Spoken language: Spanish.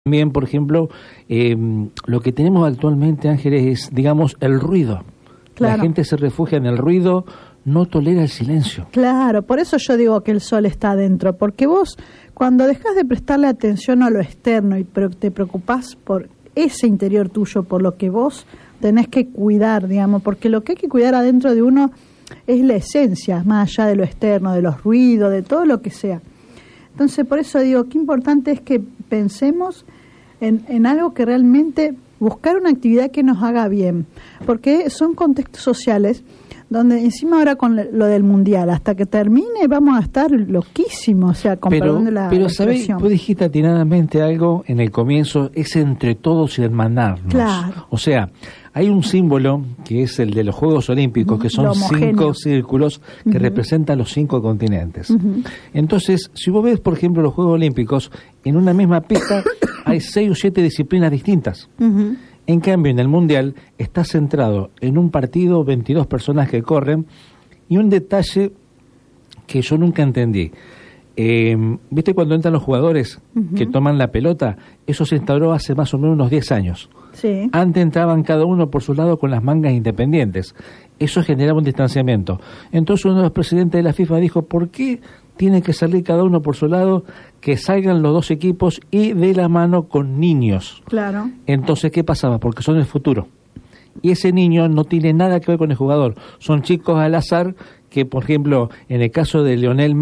También, por ejemplo, lo que tenemos actualmente, Ángeles, es, digamos, el ruido. Claro. La gente se refugia en el ruido, no tolera el silencio. Claro, por eso yo digo que el sol está adentro, porque vos, cuando dejas de prestarle atención a lo externo y te preocupás por ese interior tuyo, por lo que vos tenés que cuidar, digamos, porque lo que hay que cuidar adentro de uno es la esencia, más allá de lo externo, de los ruidos, de todo lo que sea. Entonces, por eso digo, qué importante es que pensemos en algo que realmente, buscar una actividad que nos haga bien, porque son contextos sociales donde encima ahora con lo del mundial, hasta que termine vamos a estar loquísimos, o sea, con perdón de la expresión. Tú dijiste atinadamente algo en el comienzo, es entre todos y hermanarnos. Claro. O sea, hay un símbolo que es el de los Juegos Olímpicos, que son 5 círculos que representan los 5 continentes. Entonces, si vos ves, por ejemplo, los Juegos Olímpicos, en una misma pista hay 6 o 7 disciplinas distintas. En cambio, en el Mundial está centrado en un partido, 22 personas que corren, y un detalle que yo nunca entendí. ¿Viste cuando entran los jugadores que toman la pelota? Eso se instauró hace más o menos unos 10 años. Sí. Antes entraban cada uno por su lado con las mangas independientes. Eso generaba un distanciamiento. Entonces uno de los presidentes de la FIFA dijo, ¿por qué tiene que salir cada uno por su lado? Que salgan los 2 equipos y de la mano con niños. Claro. Entonces, ¿qué pasaba? Porque son el futuro. Y ese niño no tiene nada que ver con el jugador. Son chicos al azar que, por ejemplo, en el caso de Lionel